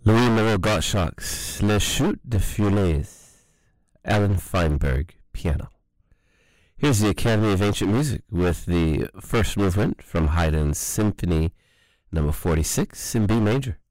Louis-Moreau Gottschalk's Les Chutes de Feuillées, Alan Feinberg, piano. Here's the Academy of Ancient Music with the first movement from Haydn's Symphony No. 46 in B major.